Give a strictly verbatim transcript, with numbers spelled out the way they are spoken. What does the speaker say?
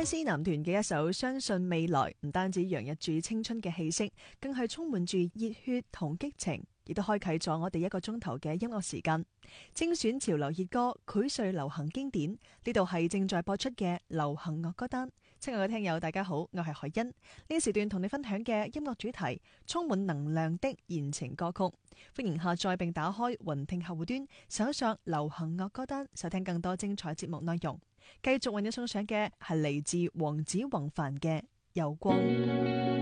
斯男團嘅一首《相信未來》，唔單止洋溢住青春嘅氣息，更係充滿住熱血同激情，亦都開啟咗我哋一個鐘頭嘅音樂時間。精選潮流熱歌，膾碎流行經典。呢度係正在播出嘅流行樂歌單。親愛嘅聽友，大家好，我係海欣。呢個時段同你分享嘅音樂主題，充滿能量的言情歌曲。歡迎下載並打開雲聽客戶端，搜索流行樂歌單，收聽更多精彩節目內容。繼續為你送上嘅係嚟自黃子弘範嘅《有光》。